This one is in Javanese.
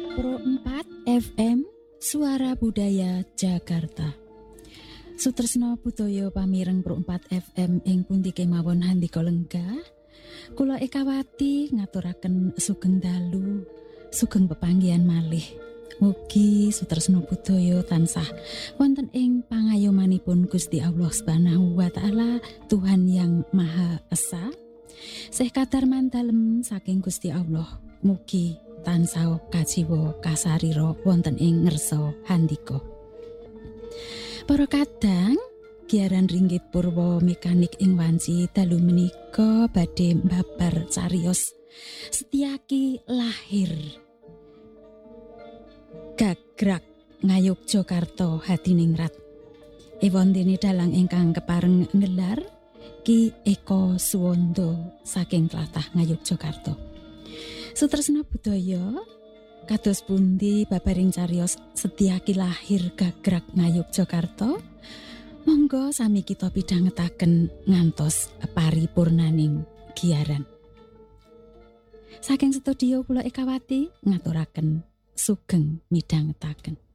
Pro 4 FM Suara Budaya Jakarta. Sutresna budaya pamireng Pro 4 FM ing pundi kemawon handika lenggah. Kula Ekawati ngaturaken sugeng dalu, sugeng pepanggihan malih. Mugi sutresna budaya tansah wonten ing pangayomanipun Gusti Allah Subhanahu wa taala, Tuhan yang Maha Esa. Sih kadarman dalem saking Gusti Allah. Mugi tansah kajiwa kasarira wonten ing ngersa handika. Para kadang giaran ringgit purwa mekanik ing wanci dalu menika badhe mbabar cariyos Setyaki lahir gagrak Ngayogyakarta Hadiningrat. Ewondene dalang ingkang kepareng nggelar Ki Eko Suwondo saking tlatah Ngayogyakarta. Sutresna budaya kados pundi babaring cariyos Setyaki lahir gagrak Ngayogyakarta? Monggo sami kita pidhangetaken ngantos paripurnaning giaran. Saking studio kula Ekawati ngaturaken sugeng midhangetaken.